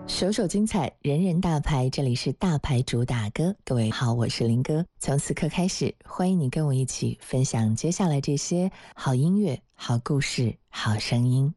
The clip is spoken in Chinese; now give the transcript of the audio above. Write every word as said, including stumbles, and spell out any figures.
首首精彩，人人大牌，这里是大牌主打歌。各位好，我是林哥。从此刻开始，欢迎你跟我一起分享接下来这些好音乐、好故事、好声音。